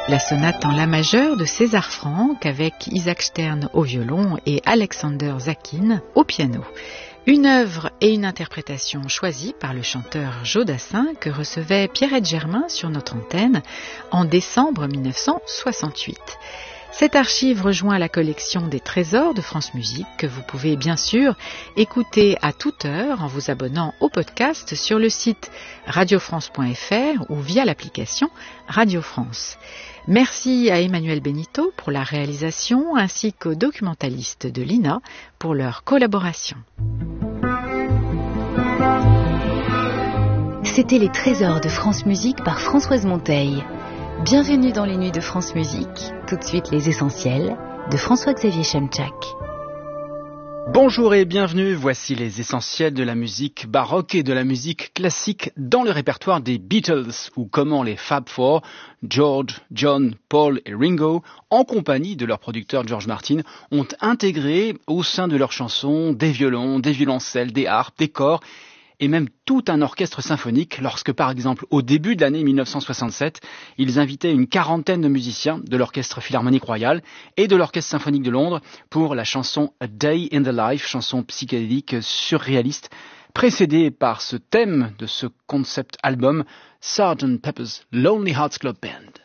La sonate en la majeur de César Franck avec Isaac Stern au violon et Alexander Zakin au piano. Une œuvre et une interprétation choisies par le chanteur Joe Dassin que recevait Pierrette Germain sur notre antenne en décembre 1968. Cette archive rejoint la collection des trésors de France Musique que vous pouvez bien sûr écouter à toute heure en vous abonnant au podcast sur le site radiofrance.fr ou via l'application Radio France. Merci à Emmanuel Benito pour la réalisation ainsi qu'aux documentalistes de l'INA pour leur collaboration. C'était les trésors de France Musique par Françoise Monteil. Bienvenue dans les nuits de France Musique. Tout de suite les essentiels de François-Xavier Chemchak. Bonjour et bienvenue, voici les essentiels de la musique baroque et de la musique classique dans le répertoire des Beatles, ou comment les Fab Four, George, John, Paul et Ringo, en compagnie de leur producteur George Martin, ont intégré au sein de leurs chansons des violons, des violoncelles, des harpes, des cors, et même tout un orchestre symphonique lorsque, par exemple, au début de l'année 1967, ils invitaient une quarantaine de musiciens de l'Orchestre Philharmonique Royal et de l'Orchestre Symphonique de Londres pour la chanson A Day in the Life, chanson psychédélique surréaliste, précédée par ce thème de ce concept album, Sgt. Pepper's Lonely Hearts Club Band.